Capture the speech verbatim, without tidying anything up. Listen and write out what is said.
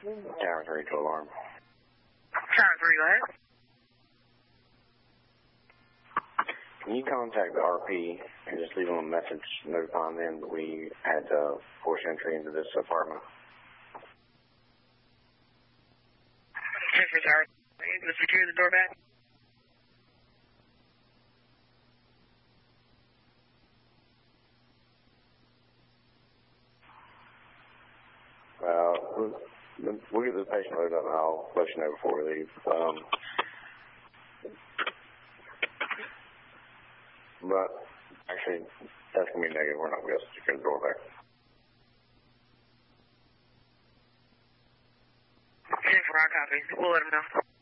Tower three to alarm. Tower three, go ahead. Can you contact the R P and just leave them a message notifying them that we had uh, forced entry into this apartment? ten for Tower three. Let's secure the door back. Uh, we'll, we'll get the patient loaded up and I'll let you know before we leave. Um, but actually, that's going to be negative. We're not going to secure the door back. ten for our copy. We'll let them know.